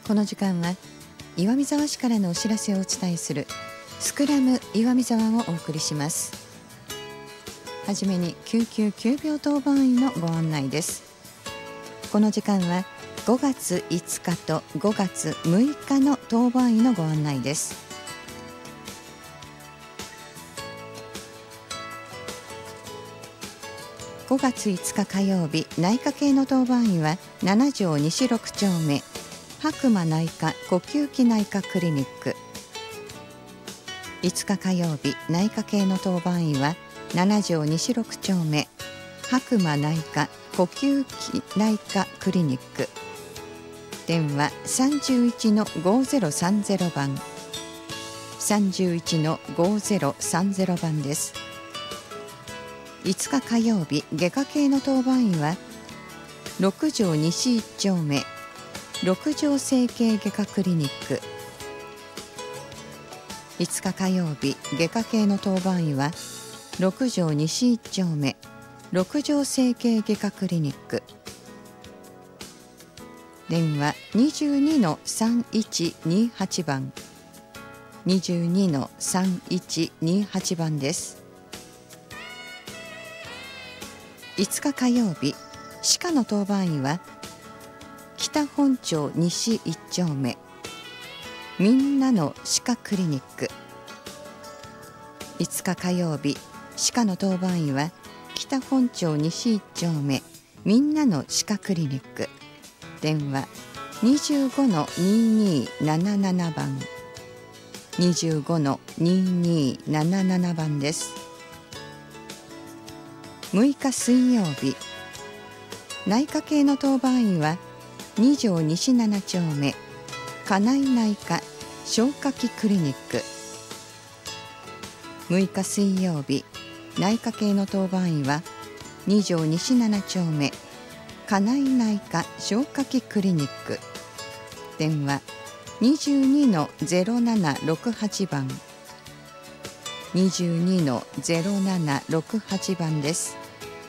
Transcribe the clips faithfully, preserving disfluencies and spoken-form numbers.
この時間は岩見沢市からのお知らせをお伝えするスクラム岩見沢をお送りします。はじめに救急急病当番員のご案内です。この時間はごがついつかとごがつむいかの当番員のご案内です。ごがついつか火曜日、内科系の当番員はなな条西ろく丁目白馬内科呼吸器内科クリニック。いつか火曜日、内科系の当番員はなな条西ろく丁目白馬内科呼吸器内科クリニック。電話 さんじゅういちのごぜろさんぜろ 番 さんじゅういちのごぜろさんぜろ 番です。いつか火曜日、外科系の当番員はろく条西いち丁目六条整形外科クリニック。いつか火曜日、外科系の当番員はろく条西いち丁目六条整形外科クリニック。電話 にじゅうにのさんいちにはち 番 にじゅうにのさんいちにはち 番です。いつか火曜日、歯科の当番員は北本町西いち丁目みんなの歯科クリニック。いつか火曜日、歯科の当番員は北本町西いち丁目みんなの歯科クリニック。電話 にじゅうごのにになななな 番 にじゅうごのにになななな 番です。むいか水曜日、内科系の当番員はに条西なな丁目家内内科消化器クリニック。むいか水曜日、内科系の当番員はに条西なな丁目家内内科消化器クリニック。電話 にじゅうにのぜろななろくはち 番 にじゅうにのぜろななろくはち 番です。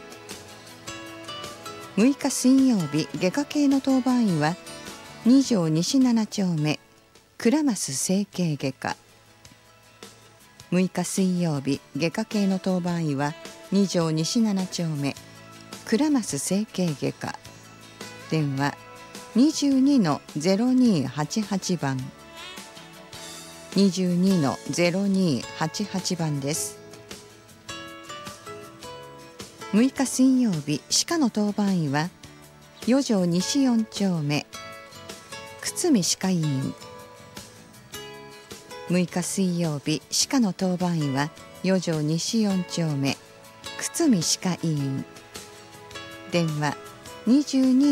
むいか水曜日、外科系の当番員はに条西なな丁目倉増整形外科。むいか水曜日、外科系の当番員はに条西なな丁目倉増整形外科。電話 にじゅうにのぜろにはちはち 番 にじゅうにのぜろにはちはち 番です。むいか水曜日、歯科の当番員はよ条西よん丁目久住歯科医院。むいか水曜日、歯科の当番員はよ条西よん丁目久住歯科医院。電話にじゅうに